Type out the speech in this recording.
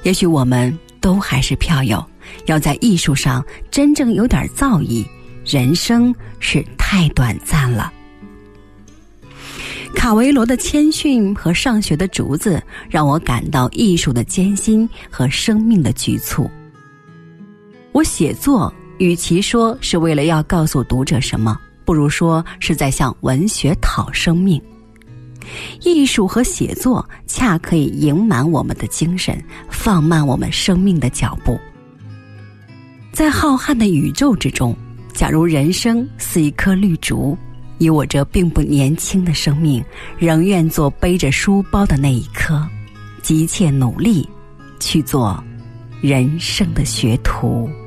也许我们都还是票友，要在艺术上真正有点造诣，人生是太短暂了。卡维罗的谦逊和上学的竹子让我感到艺术的艰辛和生命的局促。我写作与其说是为了要告诉读者什么，不如说是在向文学讨生命。艺术和写作恰可以盈满我们的精神，放慢我们生命的脚步。在浩瀚的宇宙之中，假如人生似一颗绿竹，以我这并不年轻的生命，仍愿做背着书包的那一颗，急切努力去做人生的学徒。